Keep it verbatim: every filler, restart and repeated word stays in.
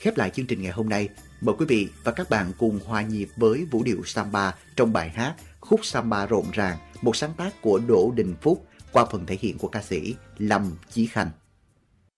Khép lại chương trình ngày hôm nay, mời quý vị và các bạn cùng hòa nhịp với vũ điệu samba trong bài hát Khúc Samba Rộn Ràng, một sáng tác của Đỗ Đình Phúc qua phần thể hiện của ca sĩ Lâm Chí Khanh.